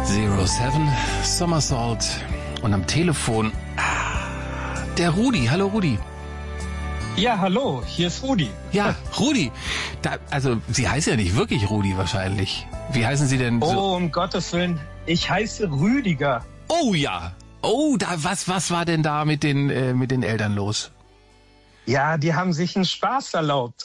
07 Somersault und am Telefon der Rudi. Hallo Rudi. Ja, hallo, hier ist Rudi. Ja, Rudi. Also Sie heißen ja nicht wirklich Rudi wahrscheinlich. Wie heißen Sie denn so? Oh, um Gottes Willen, ich heiße Rüdiger. Oh ja. Oh, was war denn da mit den Eltern los? Ja, die haben sich einen Spaß erlaubt.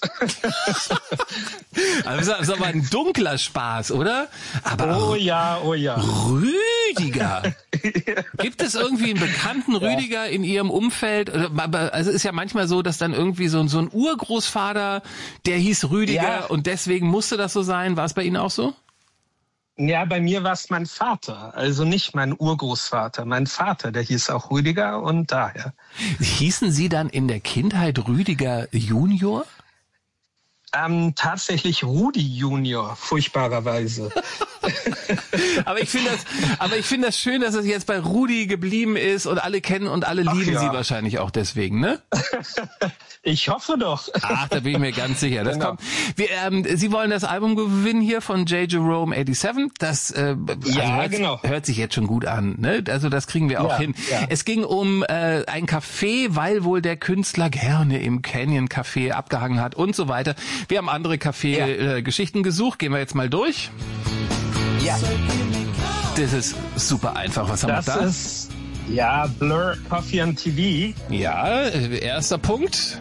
Also das ist aber ein dunkler Spaß, oder? Aber oh ja. Rüdiger. Gibt es irgendwie einen bekannten Rüdiger in Ihrem Umfeld? Also es ist ja manchmal so, dass dann irgendwie so ein Urgroßvater, der hieß Rüdiger und deswegen musste das so sein. War es bei Ihnen auch so? Ja, bei mir war es mein Vater, also nicht mein Urgroßvater. Mein Vater, der hieß auch Rüdiger und daher. Hießen Sie dann in der Kindheit Rüdiger Junior? Tatsächlich Rudi Junior, furchtbarerweise. Aber ich finde das schön, dass es jetzt bei Rudi geblieben ist und alle kennen und alle lieben Sie wahrscheinlich auch deswegen, ne? Ich hoffe doch. Ach, da bin ich mir ganz sicher. Das genau. kommt. Sie wollen das Album gewinnen hier von J. Jerome 87. Das hört sich jetzt schon gut an, ne? Also das kriegen wir auch hin. Ja. Es ging um ein Café, weil wohl der Künstler gerne im Canyon Café abgehangen hat und so weiter. Wir haben andere Café-Geschichten gesucht. Gehen wir jetzt mal durch. Ja. Das ist super einfach. Was haben wir da? Das ist, Blur, Coffee and TV. Ja, erster Punkt.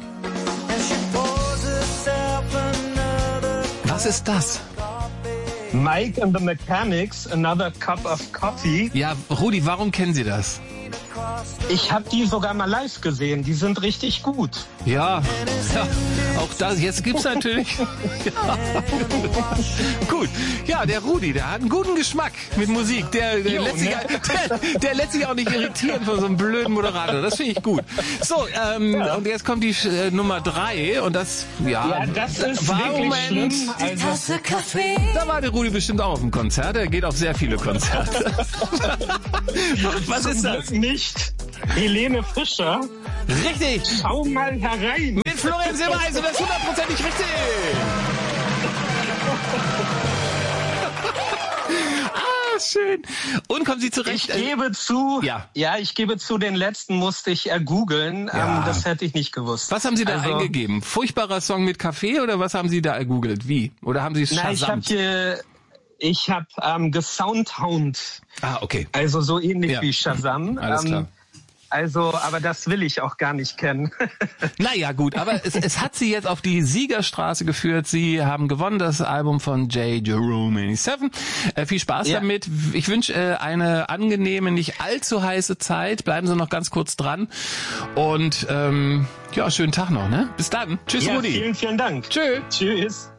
Was ist das? Mike and the Mechanics, Another Cup of Coffee. Ja, Rudi, warum kennen Sie das? Ich habe die sogar mal live gesehen. Die sind richtig gut. Ja, auch das. Jetzt gibt's natürlich. Gut. Ja, der Rudi, der hat einen guten Geschmack mit Musik. Der lässt sich auch nicht irritieren von so einem blöden Moderator. Das finde ich gut. So, und jetzt kommt die Nummer 3 und das, das ist war wirklich Moment. schlimm. Die Tasse Kaffee. Da war der Rudi bestimmt auch auf dem Konzert. Er geht auf sehr viele Konzerte. Was ist das? Nicht Helene Fischer. Richtig. Schau mal herein. Mit Florian Silbereisen, das ist 100%ig richtig. Schön. Und kommen Sie zurecht? Ich gebe zu, ich gebe zu, den letzten musste ich ergoogeln. Das hätte ich nicht gewusst. Was haben Sie da eingegeben? Furchtbarer Song mit Kaffee oder was haben Sie da ergoogelt? Wie? Oder haben Sie es shazamt? Ich habe gesoundhound. Ah, okay. Also so ähnlich wie Shazam. Alles klar. Also, aber das will ich auch gar nicht kennen. Naja, gut, aber es hat Sie jetzt auf die Siegerstraße geführt. Sie haben gewonnen, das Album von J. Jerome 87. Viel Spaß damit. Ich wünsche eine angenehme, nicht allzu heiße Zeit. Bleiben Sie noch ganz kurz dran. Und schönen Tag noch, ne? Bis dann. Tschüss, Rudi. Vielen, vielen Dank. Tschö. Tschüss.